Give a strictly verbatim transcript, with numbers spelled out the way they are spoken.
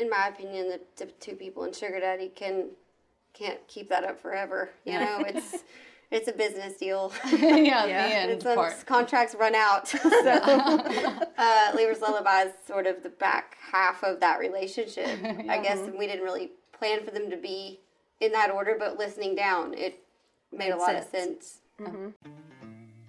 in my opinion, the, the two people in Sugar Daddy can can't keep that up forever. You Yeah. know, it's it's a business deal. yeah, Yeah. the end It's um, part. contracts run out. So, uh, Lever's Lullaby is sort of the back half of that relationship. I guess we didn't really plan for them to be in that order, but listening down, it made, Made a lot sense. of sense.